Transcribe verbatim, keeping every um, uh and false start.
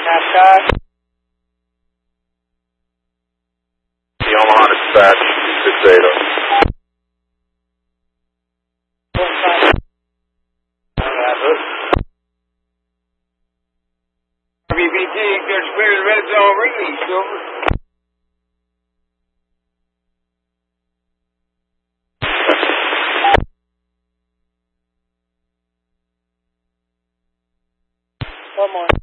NASCAR. The Omaha Dispatch, six eight zero. R B B T, just clear the red zone release, over. One more.